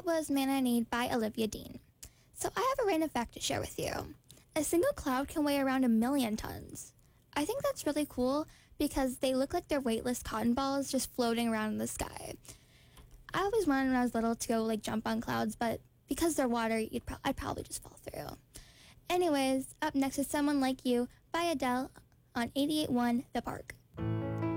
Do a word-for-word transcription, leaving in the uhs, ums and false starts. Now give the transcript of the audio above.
was Man I Need by Olivia Dean. So I have a random fact to share with you. A single cloud can weigh around a million tons. I think that's really cool because they look like they're weightless cotton balls just floating around in the sky. I always wanted when I was little to go like jump on clouds, but because they're water, you'd pro- I'd probably just fall through. Anyways, up next is Someone Like You by Adele on eighty-eight point one The Park.